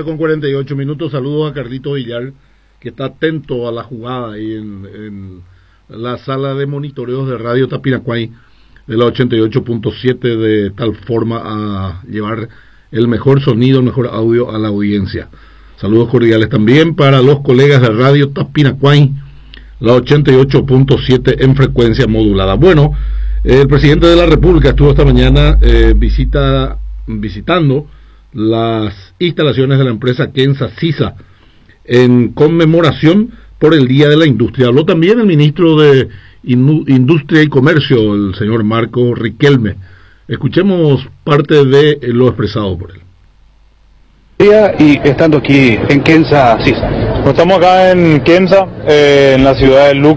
con 48 minutos. Saludos a Carlito Villar, que está atento a la jugada ahí en la sala de monitoreos de Radio Tapiracuay de la 88.7, de tal forma a llevar el mejor sonido, el mejor audio a la audiencia. Saludos cordiales también para los colegas de Radio Tapiracuay, la 88.7 en frecuencia modulada. Bueno, el presidente de la República estuvo esta mañana visitando las instalaciones de la empresa Kensa Sisa en conmemoración por el Día de la Industria. Habló también el ministro de Industria y Comercio, el señor Marco Riquelme. Escuchemos parte de lo expresado por él. Y estando aquí en Kensa Sisa. Estamos acá en Kensa, en la ciudad de Luque.